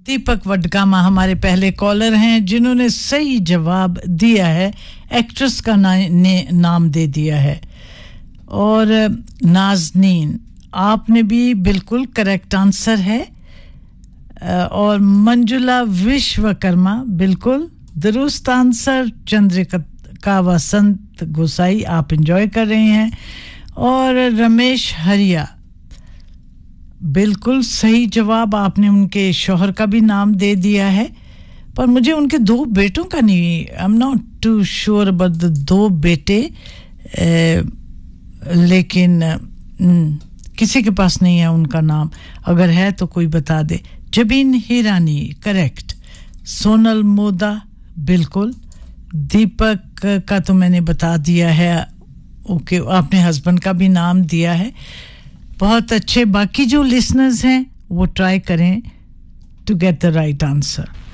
दीपक वडकामा हमारे पहले कॉलर हैं जिन्होंने सही जवाब दिया है एक्ट्रेस का नाम दे दिया है और नाज़नीन आपने भी बिल्कुल करेक्ट आंसर है और मंजुला विश्वकर्मा बिल्कुल दुरुस्त आंसर चंद्रिका वसंत गोसाई आप एंजॉय कर रहे हैं और रमेश हरिया बिल्कुल सही जवाब आपने उनके शौहर का भी नाम दे दिया है पर मुझे उनके दो बेटों का नहीं I am not to sure about the दो बेटे लेकिन किसी के पास नहीं है उनका नाम अगर है तो कोई बता दे जबीन हिरानी करेक्ट सोनल मोदा बिल्कुल दीपक का तो मैंने बता दिया है ओके आपने हस्बैंड का भी नाम दिया है बहुत अच्छे बाकी जो लिसनर्स हैं वो ट्राई करें to get the right answer